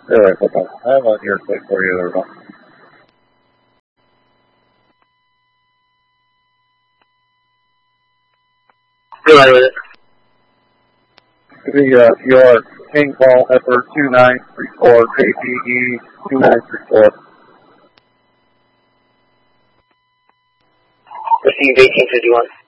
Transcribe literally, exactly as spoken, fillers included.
All right, bye-bye. I have on your plate for you there, though. Go ahead with it. The uh, your King Paul Pepper two nine three four J P E two nine three four. Received eighteen fifty-one.